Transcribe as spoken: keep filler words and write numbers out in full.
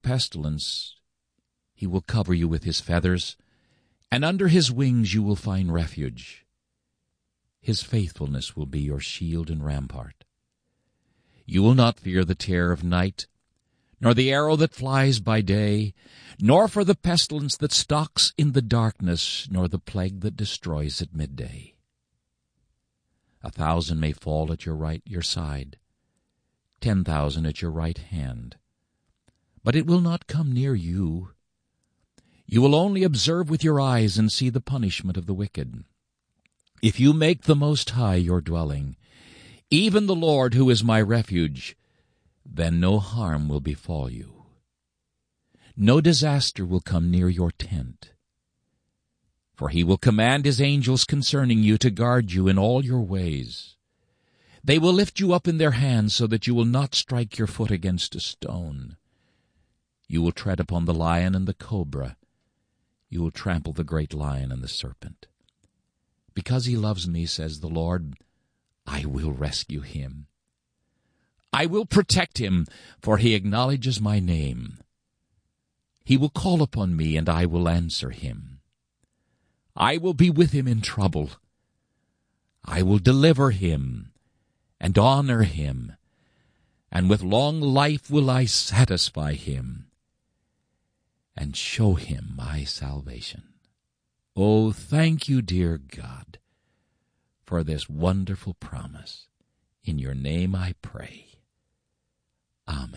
pestilence, he will cover you with his feathers, and under his wings you will find refuge. His faithfulness will be your shield and rampart. You will not fear the terror of night, nor the arrow that flies by day, nor for the pestilence that stalks in the darkness, nor the plague that destroys at midday. A thousand may fall at your right your side, ten thousand at your right hand, but it will not come near you. You will only observe with your eyes and see the punishment of the wicked. If you make the Most High your dwelling, even the Lord who is my refuge, then no harm will befall you. No disaster will come near your tent. For he will command his angels concerning you to guard you in all your ways. They will lift you up in their hands so that you will not strike your foot against a stone. You will tread upon the lion and the cobra. You will trample the great lion and the serpent. Because he loves me, says the Lord, I will rescue him. I will protect him, for he acknowledges my name. He will call upon me, and I will answer him. I will be with him in trouble. I will deliver him and honor him, and with long life will I satisfy him and show him my salvation. Oh, thank you, dear God, for this wonderful promise. In your name I pray. Amen.